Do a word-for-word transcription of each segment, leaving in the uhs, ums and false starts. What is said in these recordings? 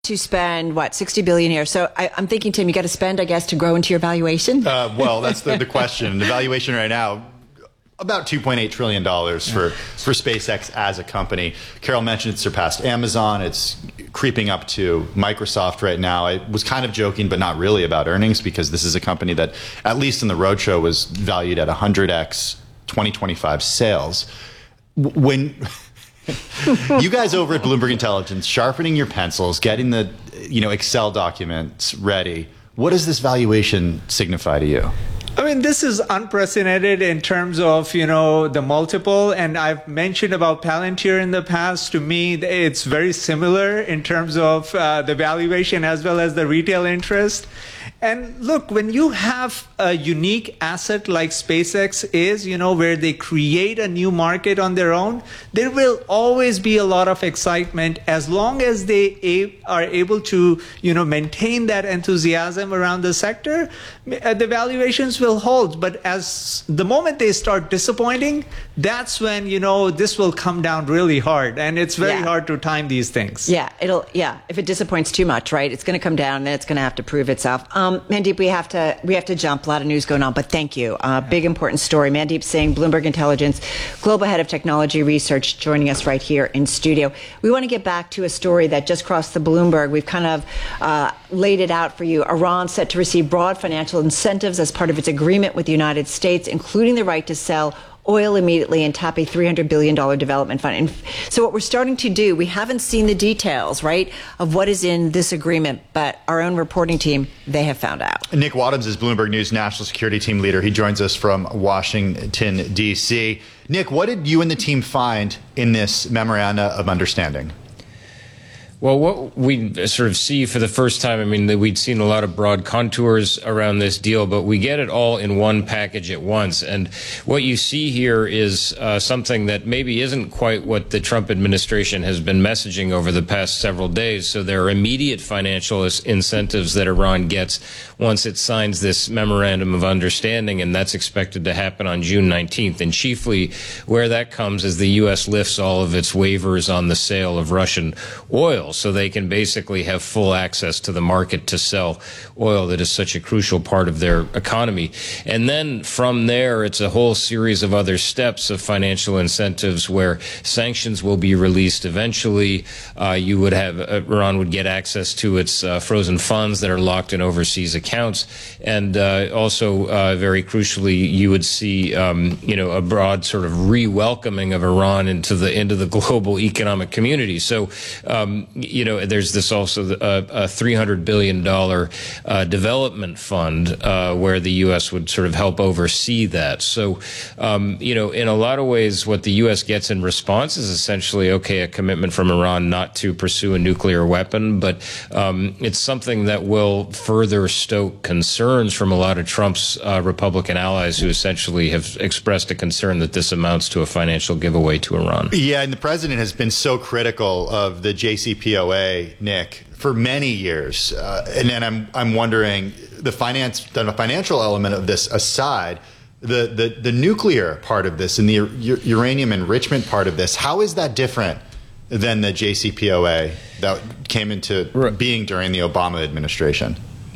to spend what sixty billion here. So I, I'm thinking, Tim, you got to spend, I guess, to grow into your valuation. Uh, well, that's the, the question. The valuation right now, about two point eight trillion dollars for for SpaceX as a company. Carol mentioned it surpassed Amazon. It's creeping up to Microsoft right now. I was kind of joking, but not really, about earnings, because this is a company that, at least in the roadshow, was valued at one hundred x twenty twenty-five sales. When you guys over at Bloomberg Intelligence, sharpening your pencils, getting the you know Excel documents ready, what does this valuation signify to you? I mean, this is unprecedented in terms of, you know, the multiple. And I've mentioned about Palantir in the past. To me, it's very similar in terms of uh, the valuation as well as the retail interest. And look, when you have a unique asset like SpaceX is, you know, where they create a new market on their own, there will always be a lot of excitement as long as they a- are able to, you know, maintain that enthusiasm around the sector. The valuations will hold. But as the moment they start disappointing, that's when, you know, this will come down really hard. And it's very Yeah. hard to time these things. Yeah, it'll. Yeah, if it disappoints too much, right? It's going to come down, and then it's going to have to prove itself. Um, Mandeep, we have to we have to jump. A lot of news going on, but thank you. Uh, big important story. Mandeep Singh, Bloomberg Intelligence, Global Head of Technology Research, joining us right here in studio. We want to get back to a story that just crossed the Bloomberg. We've kind of uh, laid it out for you. Iran set to receive broad financial incentives as part of its agreement with the United States, including the right to sell oil immediately and tap a three hundred billion dollars development fund. And so what we're starting to do, we haven't seen the details, right, of what is in this agreement, but our own reporting team, they have found out. Nick Wadhams is Bloomberg News National Security Team Leader. He joins us from Washington, D C. Nick, what did you and the team find in this memoranda of understanding? Well, what we sort of see for the first time, I mean, we'd seen a lot of broad contours around this deal, but we get it all in one package at once. And what you see here is uh, something that maybe isn't quite what the Trump administration has been messaging over the past several days. So there are immediate financial incentives that Iran gets once it signs this memorandum of understanding, and that's expected to happen on June nineteenth. And chiefly where that comes is the U S lifts all of its waivers on the sale of Russian oil, so they can basically have full access to the market to sell oil that is such a crucial part of their economy. And then from there, it's a whole series of other steps of financial incentives where sanctions will be released eventually. Uh, you would have, uh, Iran would get access to its uh, frozen funds that are locked in overseas accounts. And uh, also, uh, very crucially, you would see, um, you know, a broad sort of re-welcoming of Iran into the, into the global economic community. So, um, you know, there's this also uh, a three hundred billion dollars uh, development fund uh, where the U S would sort of help oversee that. So, um, you know, in a lot of ways, what the U S gets in response is essentially, okay, a commitment from Iran not to pursue a nuclear weapon, but um, it's something that will further stoke concerns from a lot of Trump's uh, Republican allies who essentially have expressed a concern that this amounts to a financial giveaway to Iran. Yeah, and the president has been so critical of the J C P O A, Nick, for many years. Uh, and then I'm I'm wondering, the finance, the financial element of this aside, the, the, the nuclear part of this and the u- uranium enrichment part of this, how is that different than the J C P O A that came into right. being during the Obama administration?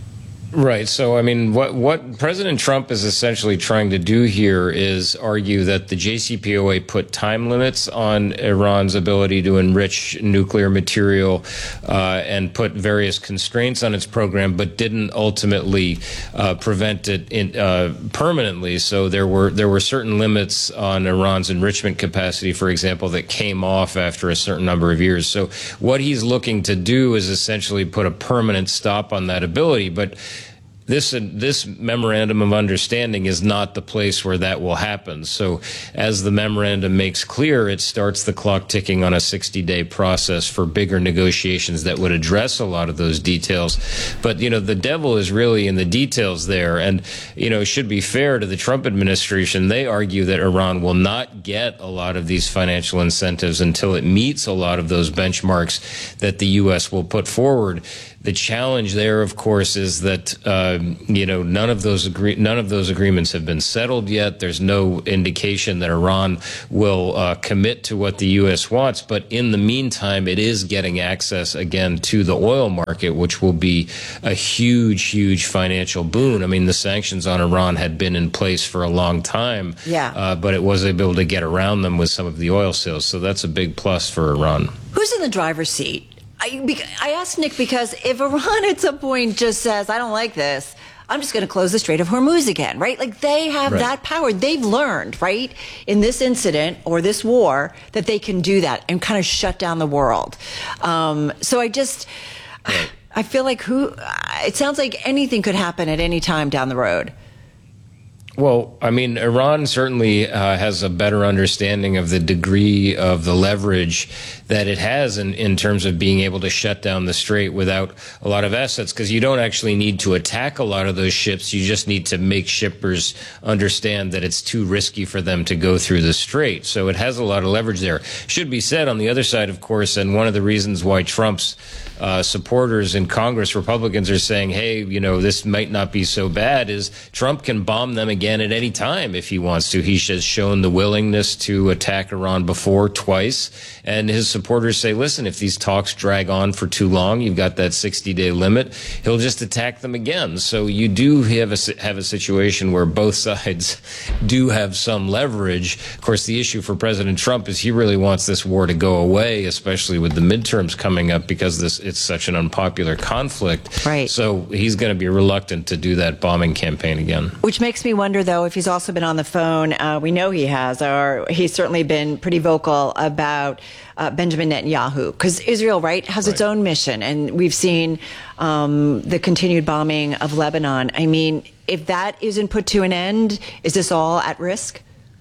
Right. So, I mean, what what President Trump is essentially trying to do here is argue that the J C P O A put time limits on Iran's ability to enrich nuclear material uh, and put various constraints on its program, but didn't ultimately uh, prevent it in, uh, permanently. So there were there were certain limits on Iran's enrichment capacity, for example, that came off after a certain number of years. So what he's looking to do is essentially put a permanent stop on that ability. But This this memorandum of understanding is not the place where that will happen. So as the memorandum makes clear, it starts the clock ticking on a sixty-day process for bigger negotiations that would address a lot of those details. But, you know, the devil is really in the details there. And, you know, it should be fair to the Trump administration. They argue that Iran will not get a lot of these financial incentives until it meets a lot of those benchmarks that the U S will put forward. The challenge there, of course, is that uh, um, you know, none of those agree- none of those agreements have been settled yet. There's no indication that Iran will uh, commit to what the U S wants. But in the meantime, it is getting access again to the oil market, which will be a huge, huge financial boon. I mean, the sanctions on Iran had been in place for a long time, yeah. uh, but it was able to get around them with some of the oil sales. So that's a big plus for Iran. Who's in the driver's seat? I, I asked Nick because if Iran at some point just says, I don't like this, I'm just going to close the Strait of Hormuz again, right? Like they have right. that power. They've learned, right, in this incident or this war that they can do that and kind of shut down the world. Um, so I just, right. I feel like who, it sounds like anything could happen at any time down the road. Well, I mean, Iran certainly uh, has a better understanding of the degree of the leverage that it has in, in terms of being able to shut down the strait without a lot of assets, because you don't actually need to attack a lot of those ships. You just need to make shippers understand that it's too risky for them to go through the strait. So it has a lot of leverage there. Should be said on the other side, of course, and one of the reasons why Trump's uh, supporters in Congress, Republicans, are saying, hey, you know, this might not be so bad, is Trump can bomb them again at any time if he wants to. He has shown the willingness to attack Iran before, twice, and his supporters say, listen, if these talks drag on for too long, you've got that sixty-day limit, he'll just attack them again. So you do have a, have a situation where both sides do have some leverage. Of course, the issue for President Trump is he really wants this war to go away, especially with the midterms coming up, because this it's such an unpopular conflict. Right. So he's going to be reluctant to do that bombing campaign again. Which makes me wonder, though, if he's also been on the phone. Uh, we know he has, or he's certainly been pretty vocal about uh, Benjamin Netanyahu, because Israel, right, has right. its own mission. And we've seen um, the continued bombing of Lebanon. I mean, if that isn't put to an end, is this all at risk?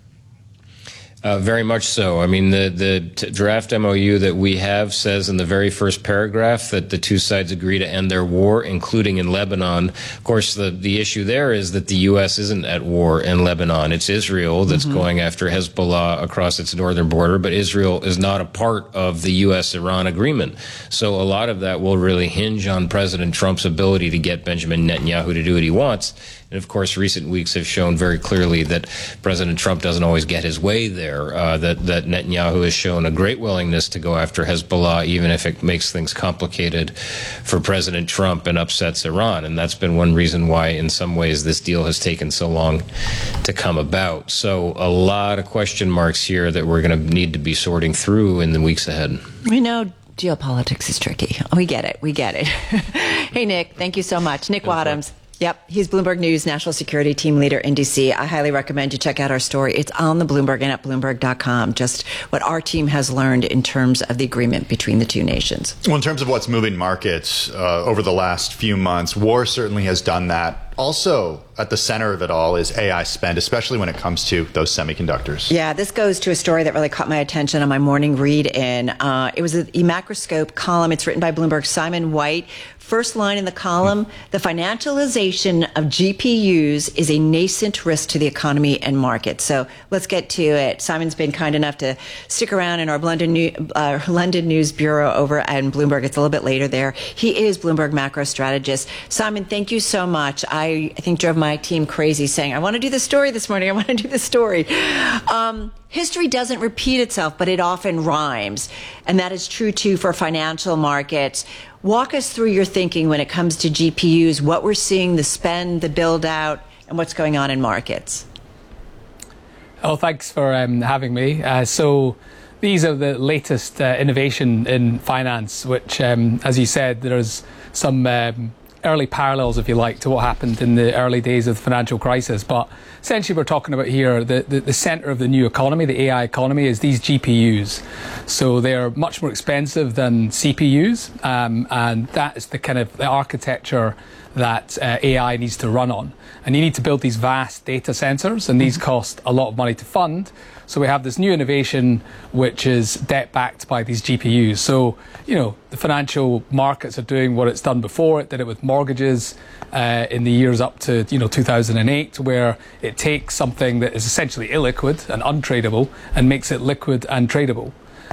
Uh, very much so. I mean, the, the t- draft M O U that we have says in the very first paragraph that the two sides agree to end their war, including in Lebanon. Of course, the, the issue there is that the U S isn't at war in Lebanon. It's Israel that's mm-hmm. going after Hezbollah across its northern border, but Israel is not a part of the U S Iran agreement. So a lot of that will really hinge on President Trump's ability to get Benjamin Netanyahu to do what he wants. And of course, recent weeks have shown very clearly that President Trump doesn't always get his way there, uh, that, that Netanyahu has shown a great willingness to go after Hezbollah, even if it makes things complicated for President Trump and upsets Iran. And that's been one reason why, in some ways, this deal has taken so long to come about. So a lot of question marks here that we're going to need to be sorting through in the weeks ahead. We know geopolitics is tricky. We get it. We get it. Hey, Nick, thank you so much. Nick Wadhams. Yep, he's Bloomberg News National Security Team Leader in D C. I highly recommend you check out our story. It's on the Bloomberg and at Bloomberg dot com, just what our team has learned in terms of the agreement between the two nations. Well, in terms of what's moving markets uh, over the last few months, war certainly has done that. Also, at the center of it all is A I spend, especially when it comes to those semiconductors. Yeah, this goes to a story that really caught my attention on my morning read in. Uh, it was an eMacroscope column. It's written by Bloomberg's Simon White. First line in the column, the financialization of G P Us is a nascent risk to the economy and market. So let's get to it. Simon's been kind enough to stick around in our London, New, uh, London News Bureau over at Bloomberg. It's a little bit later there. He is Bloomberg macro strategist. Simon, thank you so much. I, I think drove my team crazy saying, I want to do the story this morning. I want to do the story. Um, history doesn't repeat itself, but it often rhymes. And that is true, too, for financial markets. Walk us through your thinking when it comes to G P Us, what we're seeing, the spend, the build out, and what's going on in markets. Oh, thanks for um, having me. Uh, so these are the latest uh, innovation in finance, which, um, as you said, there's some um, early parallels, if you like, to what happened in the early days of the financial crisis. But essentially, we're talking about here the, the, the center of the new economy, the A I economy, is these G P Us. So they're much more expensive than C P Us, um, and that is the kind of the architecture that uh, A I needs to run on. And you need to build these vast data centers, and these cost a lot of money to fund. So we have this new innovation, which is debt-backed by these G P Us. So, you know, the financial markets are doing what it's done before. It did it with mortgages uh, in the years up to, you know, two thousand eight, where it takes something that is essentially illiquid and untradeable and makes it liquid and tradable.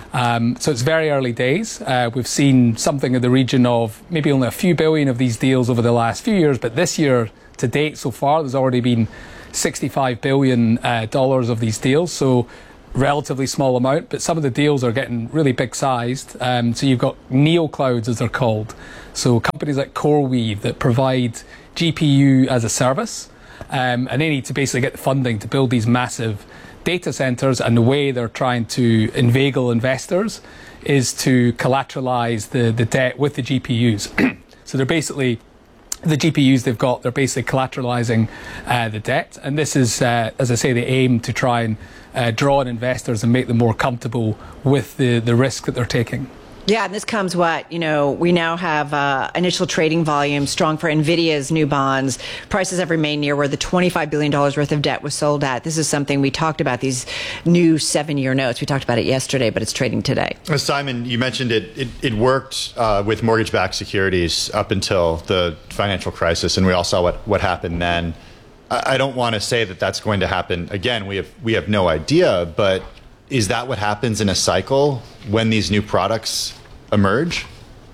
Um, so it's very early days. Uh, we've seen something in the region of maybe only a few billion of these deals over the last few years, but this year to date so far, there's already been sixty-five billion dollars uh, of these deals. So relatively small amount, but some of the deals are getting really big sized. Um, so you've got neoclouds, as they're called. So companies like CoreWeave that provide G P U as a service, um, and they need to basically get the funding to build these massive data centers. And the way they're trying to inveigle investors is to collateralize the, the debt with the G P Us. So they're basically the G P Us they've got, they're basically collateralizing uh, the debt. And this is, uh, as I say, the aim to try and uh, draw in investors and make them more comfortable with the, the risk that they're taking. Yeah, and this comes what, you know, we now have uh, initial trading volume strong for NVIDIA's new bonds. Prices have remained near where the twenty-five billion dollars worth of debt was sold at. This is something we talked about, these new seven-year notes. We talked about it yesterday, but it's trading today. Simon, you mentioned it, it, it worked uh, with mortgage-backed securities up until the financial crisis, and we all saw what, what happened then. I, I don't want to say that that's going to happen again. We have, we have no idea, but is that what happens in a cycle when these new products emerge?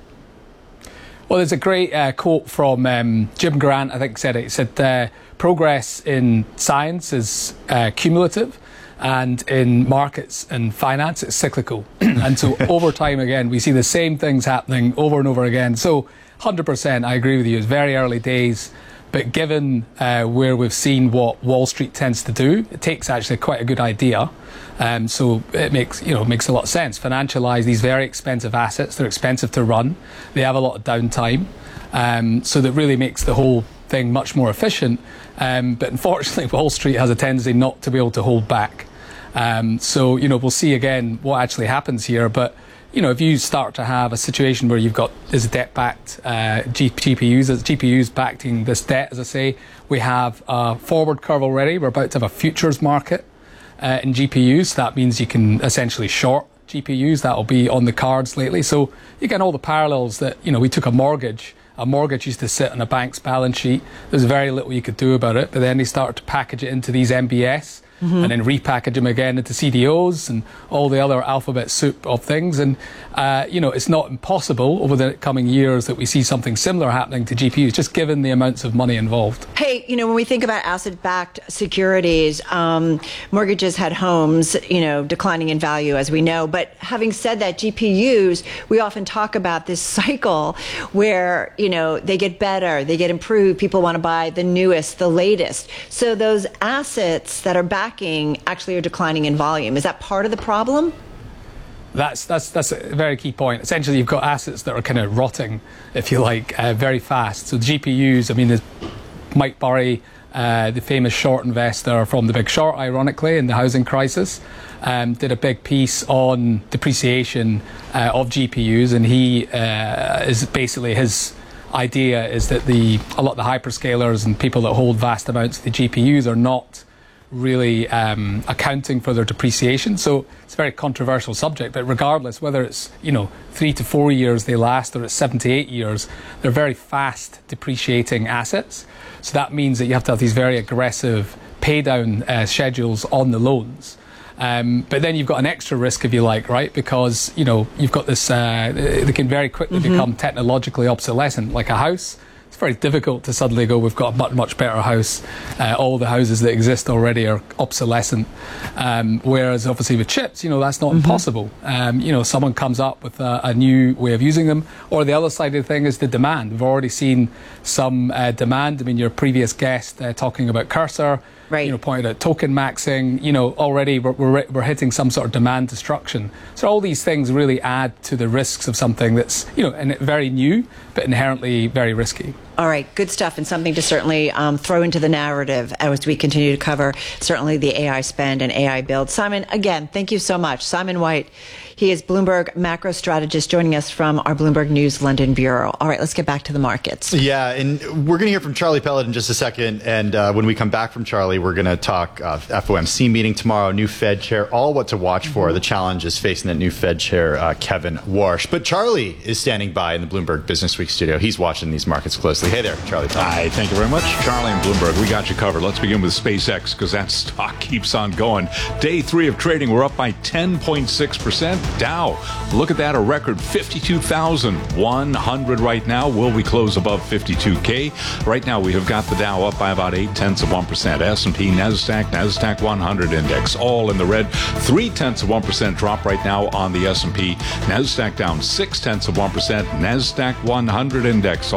Well, there's a great uh, quote from um, Jim Grant, I think said it. He said, uh, progress in science is uh, cumulative, and in markets and finance, it's cyclical. And so over time, again, we see the same things happening over and over again. So one hundred percent, I agree with you. It's very early days. But given uh, where we've seen what Wall Street tends to do, it takes actually quite a good idea. Um, so it makes, you know, makes a lot of sense. Financialize these very expensive assets. They're expensive to run. They have a lot of downtime. Um, so that really makes the whole thing much more efficient. Um, but unfortunately, Wall Street has a tendency not to be able to hold back. Um, so, you know, we'll see again what actually happens here. But you know, if you start to have a situation where you've got this debt-backed uh, G P Us, G P Us backing this debt, as I say, we have a forward curve already. We're about to have a futures market uh, in G P Us. That means you can essentially short G P Us. That'll be on the cards lately. So you get all the parallels that, you know, we took a mortgage. A mortgage used to sit on a bank's balance sheet. There's very little you could do about it. But then they started to package it into these M B S. Mm-hmm. And then repackage them again into C D Os and all the other alphabet soup of things. And, uh, you know, it's not impossible over the coming years that we see something similar happening to G P Us, just given the amounts of money involved. Hey, you know, when we think about asset-backed securities, um, mortgages had homes, you know, declining in value, as we know. But having said that, G P Us, we often talk about this cycle where, you know, they get better, they get improved, people want to buy the newest, the latest. So those assets that are backed actually are declining in volume. Is that part of the problem? That's that's that's a very key point. Essentially, you've got assets that are kind of rotting, if you like, uh, very fast. So G P Us, I mean, there's Mike Burry, uh, the famous short investor from The Big Short, ironically, in the housing crisis, um, did a big piece on depreciation uh, of G P Us, and he uh, is basically his idea is that the a lot of the hyperscalers and people that hold vast amounts of the G P Us are not really um, accounting for their depreciation. So it's a very controversial subject, but regardless, whether it's, you know, three to four years they last or it's seven to eight years, they're very fast depreciating assets. So that means that you have to have these very aggressive pay down uh, schedules on the loans. Um, but then you've got an extra risk, if you like, right? Because, you know, you've got this, uh, they can very quickly mm-hmm. become technologically obsolescent, like a house. It's very difficult to suddenly go, we've got a much, much better house. Uh, all the houses that exist already are obsolescent. Um, whereas obviously with chips, you know, that's not mm-hmm. impossible. Um, you know, someone comes up with a, a new way of using them. Or the other side of the thing is the demand. We've already seen some uh, demand. I mean, your previous guest uh, talking about Cursor, right. you know, pointed out token maxing. You know, already we're, we're, we're hitting some sort of demand destruction. So all these things really add to the risks of something that's, you know, very new, but inherently very risky. All right, good stuff, and something to certainly um, throw into the narrative as we continue to cover certainly the A I spend and A I build. Simon, again, thank you so much. Simon White, he is Bloomberg macro strategist joining us from our Bloomberg News London bureau. All right, let's get back to the markets. Yeah, and we're going to hear from Charlie Pellet in just a second. And uh, when we come back from Charlie, we're going to talk uh, F O M C meeting tomorrow, new Fed chair, all what to watch for. Mm-hmm. The challenges facing that new Fed chair, uh, Kevin Warsh. But Charlie is standing by in the Bloomberg Business Week studio. He's watching these markets closely. Hey there, Charlie Pellet. Hi, thank you very much. Charlie and Bloomberg, we got you covered. Let's begin with SpaceX because that stock keeps on going. Day three of trading, we're up by ten point six percent. Dow, look at that, a record fifty-two thousand one hundred right now. Will we close above fifty-two K? Right now, we have got the Dow up by about eight tenths of one percent. S and P, NASDAQ, NASDAQ one hundred index, all in the red. Three tenths of one percent drop right now on the S and P. NASDAQ down six tenths of one percent. NASDAQ one hundred index